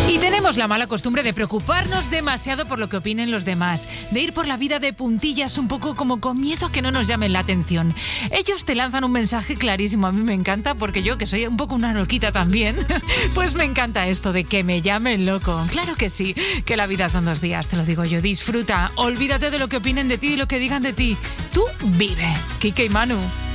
Y tenemos la mala costumbre de preocuparnos demasiado por lo que opinen los demás, de ir por la vida de puntillas un poco como con miedo a que no nos llamen la atención. Ellos te lanzan un mensaje clarísimo, a mí me encanta, porque yo, que soy un poco una loquita también, pues me encanta esto de que me llamen loco. Claro que sí, que la vida son 2 días, te lo digo yo, disfruta, olvídate de lo que opinen de ti y lo que digan de ti. Tú vive. Kike y Manu.